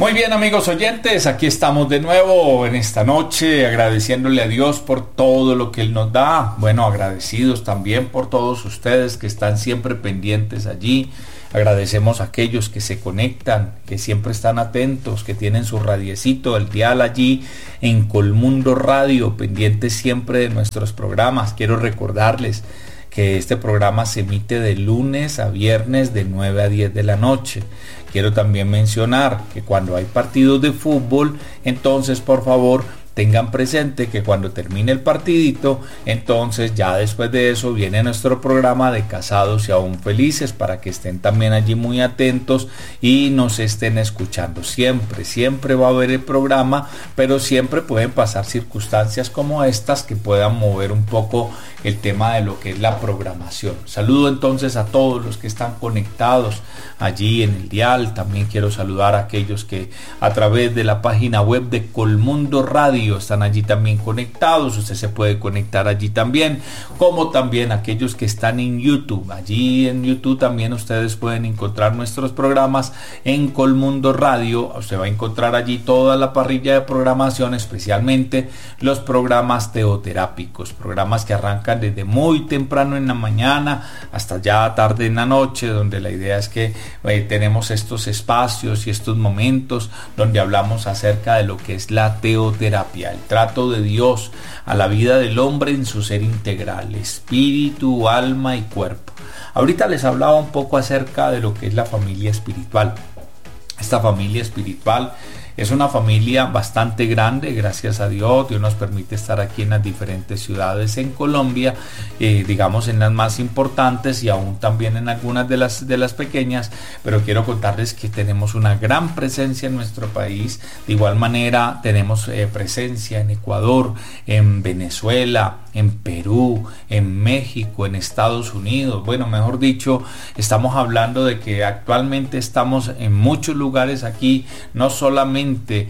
Muy bien, amigos oyentes, aquí estamos de nuevo en esta noche agradeciéndole a Dios por todo lo que Él nos da. Bueno, agradecidos también por todos ustedes que están siempre pendientes allí. Agradecemos a aquellos que se conectan, que siempre están atentos, que tienen su radiecito, el dial allí en Colmundo Radio, pendientes siempre de nuestros programas. Quiero recordarles que este programa se emite de lunes a viernes de 9 a 10 de la noche. Quiero también mencionar que cuando hay partidos de fútbol, entonces por favor tengan presente que cuando termine el partidito, entonces ya después de eso viene nuestro programa de Casados y Aún Felices, para que estén también allí muy atentos y nos estén escuchando. Siempre va a haber el programa, pero siempre pueden pasar circunstancias como estas que puedan mover un poco el tema de lo que es la programación. Saludo entonces a todos los que están conectados allí en el dial. También quiero saludar a aquellos que a través de la página web de Colmundo Radio están allí también conectados. Usted se puede conectar allí también, como también aquellos que están en YouTube. Allí en YouTube también ustedes pueden encontrar nuestros programas en Colmundo Radio. Usted va a encontrar allí toda la parrilla de programación, especialmente los programas teoterápicos, programas que arrancan desde muy temprano en la mañana hasta ya tarde en la noche, donde la idea es que tenemos estos espacios y estos momentos donde hablamos acerca de lo que es la teoterapia, el trato de Dios a la vida del hombre en su ser integral, espíritu, alma y cuerpo. Ahorita les hablaba un poco acerca de lo que es la familia espiritual. Esta familia espiritual es una familia bastante grande, gracias a Dios. Dios nos permite estar aquí en las diferentes ciudades en Colombia, digamos en las más importantes y aún también en algunas de las pequeñas, pero quiero contarles que tenemos una gran presencia en nuestro país. De igual manera tenemos presencia en Ecuador, en Venezuela, en Perú, en México, en Estados Unidos. Bueno, mejor dicho, estamos hablando de que actualmente estamos en muchos lugares aquí, no solamente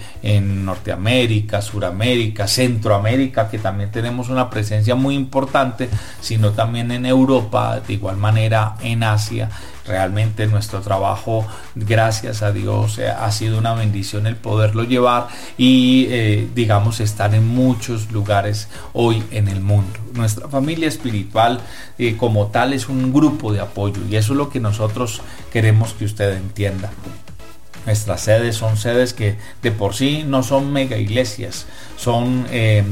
en Norteamérica, Suramérica, Centroamérica, que también tenemos una presencia muy importante, sino también en Europa, de igual manera en Asia. Realmente nuestro trabajo, gracias a Dios, ha sido una bendición el poderlo llevar y digamos estar en muchos lugares hoy en el mundo. Nuestra familia espiritual como tal es un grupo de apoyo, y eso es lo que nosotros queremos que usted entienda. Nuestras sedes son sedes que de por sí no son mega iglesias, son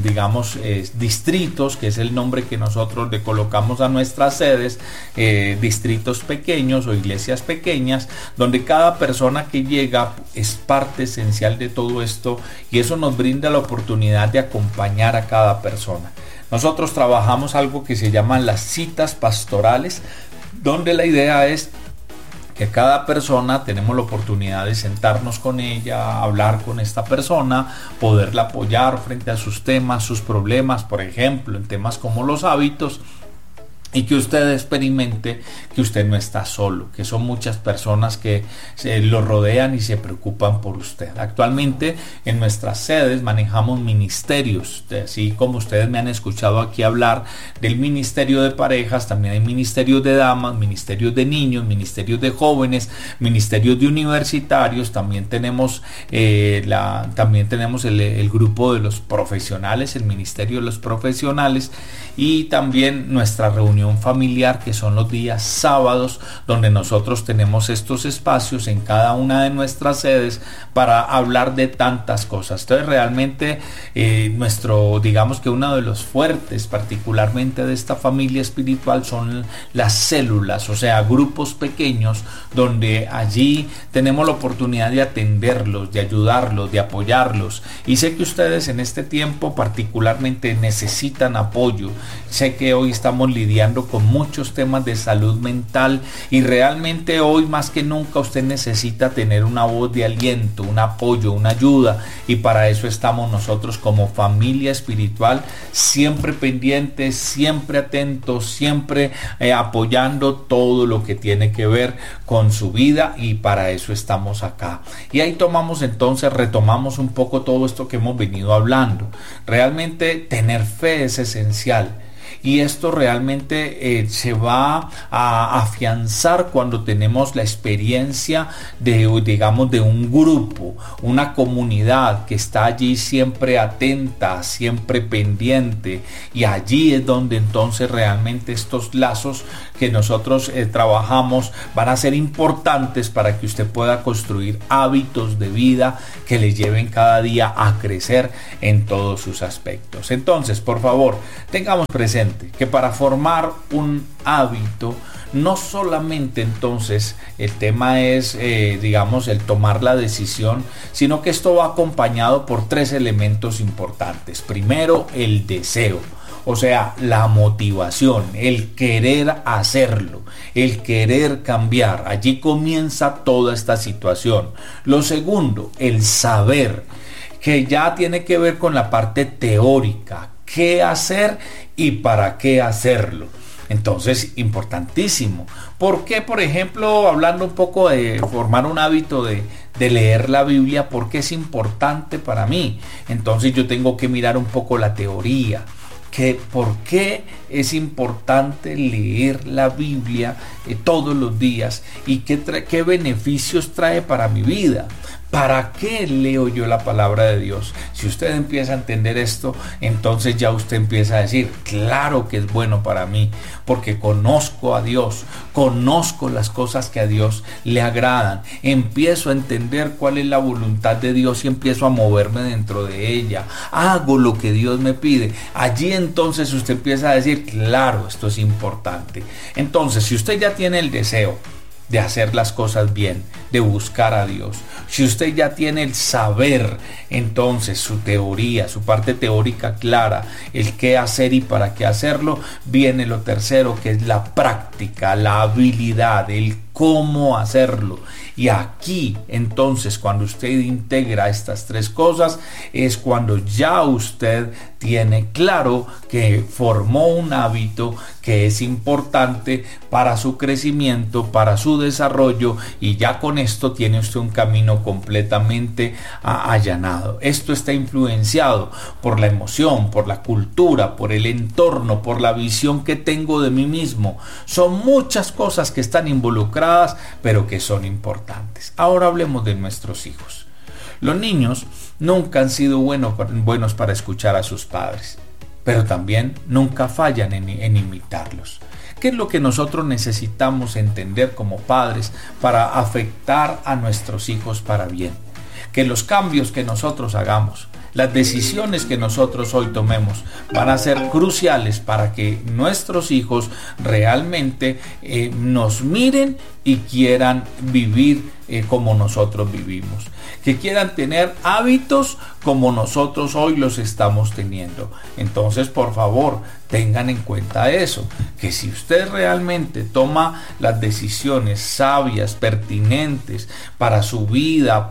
distritos, que es el nombre que nosotros le colocamos a nuestras sedes, distritos pequeños o iglesias pequeñas, donde cada persona que llega es parte esencial de todo esto, y eso nos brinda la oportunidad de acompañar a cada persona. Nosotros trabajamos algo que se llaman las citas pastorales, donde la idea es que cada persona tenemos la oportunidad de sentarnos con ella, hablar con esta persona, poderla apoyar frente a sus temas, sus problemas, por ejemplo, en temas como los hábitos, y que usted experimente que usted no está solo, que son muchas personas que lo rodean y se preocupan por usted. Actualmente en nuestras sedes manejamos ministerios, así como ustedes me han escuchado aquí hablar del ministerio de parejas, también hay ministerios de damas, ministerios de niños, ministerios de jóvenes, ministerios de universitarios. También tenemos el grupo de los profesionales, el ministerio de los profesionales, y también nuestra reunión familiar, que son los días sábados, donde nosotros tenemos estos espacios en cada una de nuestras sedes para hablar de tantas cosas. Entonces realmente digamos que uno de los fuertes particularmente de esta familia espiritual son las células, o sea, grupos pequeños, donde allí tenemos la oportunidad de atenderlos, de ayudarlos, de apoyarlos. Y sé que ustedes en este tiempo particularmente necesitan apoyo. Sé que hoy estamos lidiando con muchos temas de salud mental, y realmente hoy más que nunca usted necesita tener una voz de aliento, un apoyo, una ayuda, y para eso estamos nosotros como familia espiritual, siempre pendientes, siempre atentos, siempre apoyando todo lo que tiene que ver con su vida, y para eso estamos acá. Y ahí retomamos un poco todo esto que hemos venido hablando. Realmente tener fe es esencial. y esto realmente se va a afianzar cuando tenemos la experiencia de, digamos, de un grupo, una comunidad que está allí siempre atenta, siempre pendiente, y allí es donde entonces realmente estos lazos que nosotros trabajamos van a ser importantes para que usted pueda construir hábitos de vida que le lleven cada día a crecer en todos sus aspectos. Entonces, por favor, tengamos presente que para formar un hábito, no solamente entonces el tema es, digamos, el tomar la decisión, sino que esto va acompañado por 3 elementos importantes. Primero, el deseo. O sea, la motivación, el querer hacerlo, el querer cambiar. Allí comienza toda esta situación. Lo segundo, el saber, que ya tiene que ver con la parte teórica. ¿Qué hacer y para qué hacerlo? Entonces, importantísimo. ¿Por qué, por ejemplo, hablando un poco de formar un hábito de leer la Biblia, por qué es importante para mí? Entonces yo tengo que mirar un poco la teoría. ¿Por qué es importante leer la Biblia todos los días? ¿Y qué beneficios trae para mi vida? ¿Para qué leo yo la palabra de Dios? Si usted empieza a entender esto, entonces ya usted empieza a decir, claro que es bueno para mí, porque conozco a Dios, conozco las cosas que a Dios le agradan, empiezo a entender cuál es la voluntad de Dios y empiezo a moverme dentro de ella, hago lo que Dios me pide. Allí entonces usted empieza a decir, claro, esto es importante. Entonces, si usted ya tiene el deseo de hacer las cosas bien, de buscar a Dios, si usted ya tiene el saber, entonces su teoría, su parte teórica clara, el qué hacer y para qué hacerlo, viene lo tercero, que es la práctica, la habilidad, el cómo hacerlo. Y aquí entonces cuando usted integra estas 3 cosas es cuando ya usted tiene claro que formó un hábito que es importante para su crecimiento, para su desarrollo, y ya con esto tiene usted un camino completamente allanado. Esto está influenciado por la emoción, por la cultura, por el entorno, por la visión que tengo de mí mismo. Son muchas cosas que están involucradas, pero que son importantes. Ahora hablemos de nuestros hijos. Los niños nunca han sido buenos para escuchar a sus padres, pero también nunca fallan en imitarlos. ¿Qué es lo que nosotros necesitamos entender como padres para afectar a nuestros hijos para bien? Que los cambios que nosotros hagamos, las decisiones que nosotros hoy tomemos, van a ser cruciales para que nuestros hijos realmente nos miren y quieran vivir como nosotros vivimos, que quieran tener hábitos como nosotros hoy los estamos teniendo. Entonces, por favor, tengan en cuenta eso, que si usted realmente toma las decisiones sabias, pertinentes para su vida,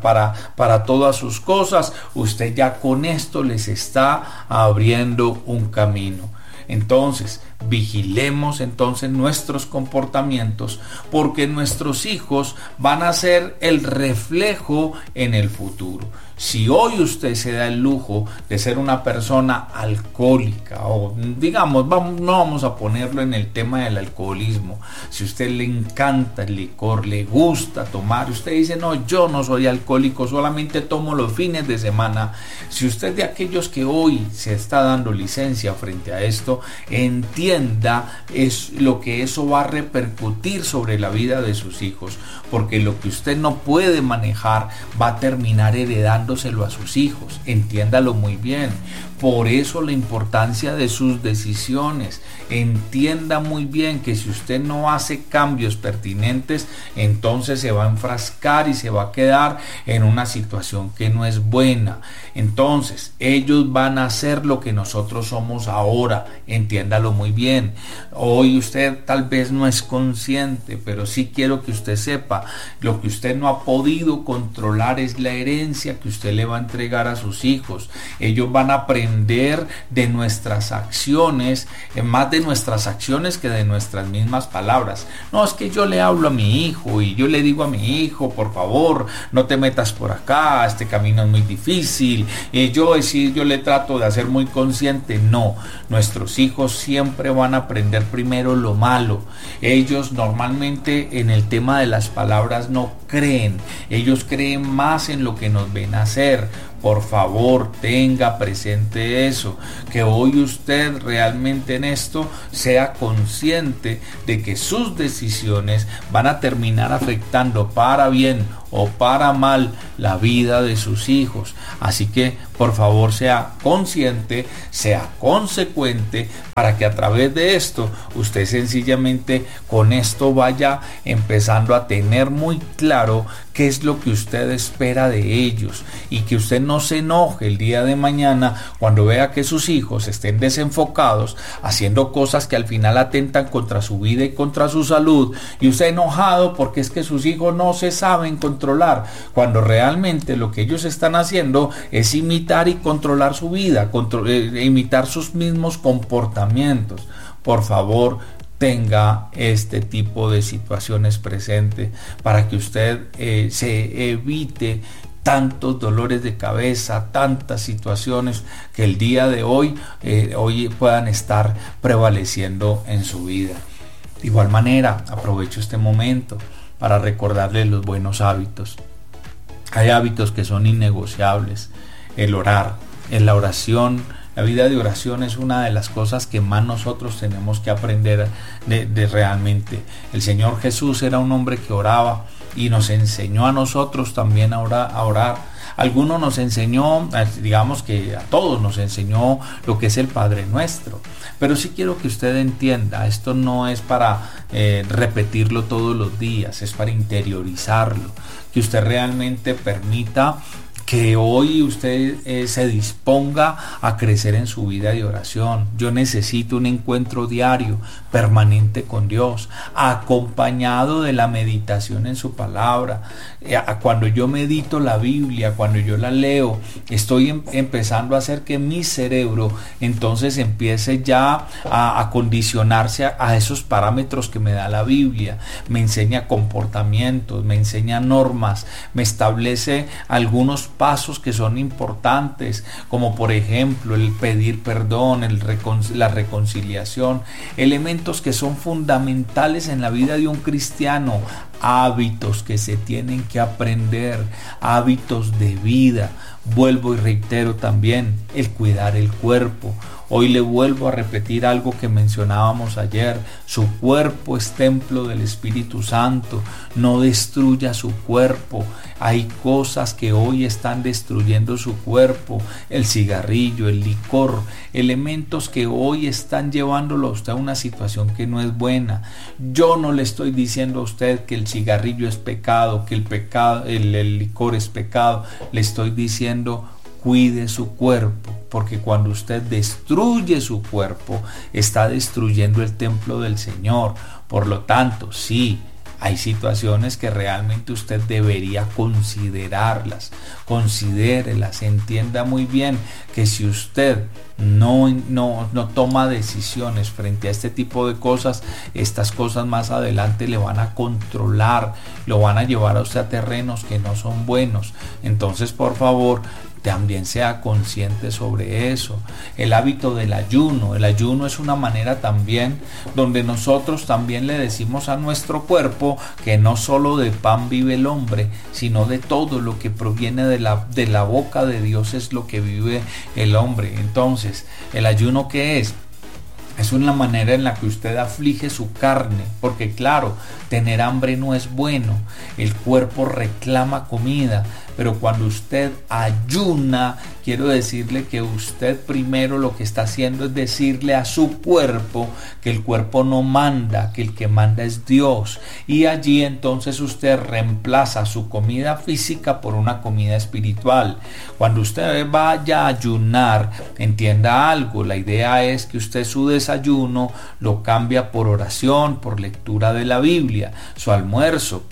para todas sus cosas, usted ya con esto les está abriendo un camino. Entonces, vigilemos entonces nuestros comportamientos, porque nuestros hijos van a ser el reflejo en el futuro. Si hoy usted se da el lujo de ser una persona alcohólica, o digamos, no vamos a ponerlo en el tema del alcoholismo, si a usted le encanta el licor, le gusta tomar, usted dice, no, yo no soy alcohólico, solamente tomo los fines de semana. Si usted de aquellos que hoy se está dando licencia frente a esto, entienda es lo que eso va a repercutir sobre la vida de sus hijos, porque lo que usted no puede manejar va a terminar heredándoselo a sus hijos. Entiéndalo muy bien. Por eso la importancia de sus decisiones. Entienda muy bien que si usted no hace cambios pertinentes, entonces se va a enfrascar y se va a quedar en una situación que no es buena. Entonces, ellos van a hacer lo que nosotros somos ahora. Entiéndalo muy bien. Hoy usted tal vez no es consciente, pero sí quiero que usted sepa, lo que usted no ha podido controlar es la herencia que usted le va a entregar a sus hijos. Ellos van a aprender depender de nuestras acciones, más de nuestras acciones que de nuestras mismas palabras. No, es que yo le hablo a mi hijo y yo le digo a mi hijo, por favor, no te metas por acá, este camino es muy difícil, yo le trato de hacer muy consciente. No, nuestros hijos siempre van a aprender primero lo malo. Ellos normalmente en el tema de las palabras no creen, ellos creen más en lo que nos ven hacer. Por favor, tenga presente eso, que hoy usted realmente en esto sea consciente de que sus decisiones van a terminar afectando para bien o para mal la vida de sus hijos. Así que por favor sea consciente, sea consecuente, para que a través de esto usted sencillamente con esto vaya empezando a tener muy claro qué es lo que usted espera de ellos, y que usted no se enoje el día de mañana cuando vea que sus hijos estén desenfocados haciendo cosas que al final atentan contra su vida y contra su salud, y usted enojado porque es que sus hijos no se saben controlar, cuando realmente lo que ellos están haciendo es imitar y controlar su vida, imitar sus mismos comportamientos. Por favor, tenga este tipo de situaciones presentes para que usted se evite tantos dolores de cabeza, tantas situaciones que el día de hoy puedan estar prevaleciendo en su vida. De igual manera, aprovecho este momento para recordarles los buenos hábitos. Hay hábitos que son innegociables. El orar, en la oración. La vida de oración es una de las cosas que más nosotros tenemos que aprender de realmente. El Señor Jesús era un hombre que oraba y nos enseñó a nosotros también a orar. Algunos nos enseñó, digamos que a todos nos enseñó lo que es el Padre Nuestro. Pero sí quiero que usted entienda, esto no es para repetirlo todos los días, es para interiorizarlo. Que usted realmente permita que hoy usted se disponga a crecer en su vida de oración. Yo necesito un encuentro diario, permanente con Dios, acompañado de la meditación en su palabra. Cuando yo medito la Biblia, cuando yo la leo, estoy empezando a hacer que mi cerebro entonces empiece ya a condicionarse a esos parámetros que me da la Biblia. Me enseña comportamientos, me enseña normas, me establece algunos pasos que son importantes, como por ejemplo el pedir perdón, la reconciliación, elementos que son fundamentales en la vida de un cristiano, hábitos que se tienen que aprender, hábitos de vida. Vuelvo y reitero también el cuidar el cuerpo. Hoy le vuelvo a repetir algo que mencionábamos ayer: su cuerpo es templo del Espíritu Santo, no destruya su cuerpo. Hay cosas que hoy están destruyendo su cuerpo: el cigarrillo, el licor, elementos que hoy están llevándolo a usted a una situación que no es buena. Yo no le estoy diciendo a usted que el cigarrillo es pecado, que el licor es pecado. Le estoy diciendo: cuide su cuerpo, porque cuando usted destruye su cuerpo, está destruyendo el templo del Señor. Por lo tanto, sí, hay situaciones que realmente usted debería considerarlas. Considérelas, entienda muy bien que si usted no toma decisiones frente a este tipo de cosas, estas cosas más adelante le van a controlar, lo van a llevar a usted a terrenos que no son buenos. Entonces, por favor, también sea consciente sobre eso. El hábito del ayuno. El ayuno es una manera también donde nosotros también le decimos a nuestro cuerpo que no solo de pan vive el hombre, sino de todo lo que proviene de la boca de Dios es lo que vive el hombre. Entonces, ¿el ayuno qué es? Es una manera en la que usted aflige su carne, porque claro, tener hambre no es bueno, el cuerpo reclama comida, pero cuando usted ayuna, quiero decirle que usted primero lo que está haciendo es decirle a su cuerpo que el cuerpo no manda, que el que manda es Dios, y allí entonces usted reemplaza su comida física por una comida espiritual. Cuando usted vaya a ayunar, entienda algo, la idea es que usted su desayuno lo cambia por oración, por lectura de la Biblia, su almuerzo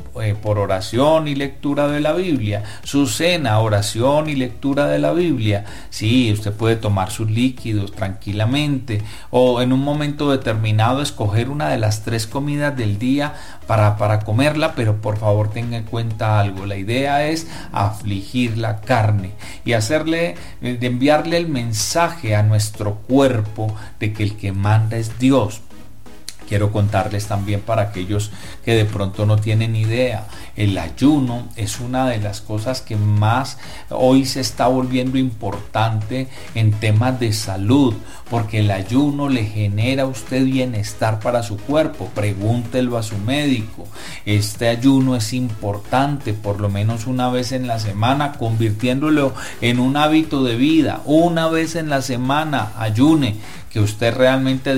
por oración y lectura de la Biblia, su cena, oración y lectura de la Biblia. Sí, usted puede tomar sus líquidos tranquilamente o en un momento determinado escoger una de las 3 comidas del día para comerla, pero por favor tenga en cuenta algo. La idea es afligir la carne y de enviarle el mensaje a nuestro cuerpo de que el que manda es Dios. Quiero contarles también para aquellos que de pronto no tienen idea, el ayuno es una de las cosas que más hoy se está volviendo importante en temas de salud, porque el ayuno le genera a usted bienestar para su cuerpo. Pregúntelo a su médico. Este ayuno es importante, por lo menos una vez en la semana, convirtiéndolo en un hábito de vida. Una vez en la semana ayune, que usted realmente